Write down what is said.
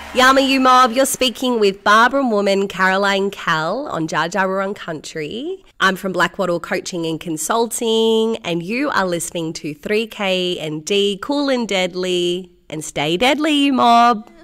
Yama You Mob, you're speaking with Barbara Woman Caroline Cal on Jar Jar Wurrung Country. I'm from Blackwattle Coaching and Consulting, and you are listening to 3K and D, Cool and Deadly, and stay deadly, you mob.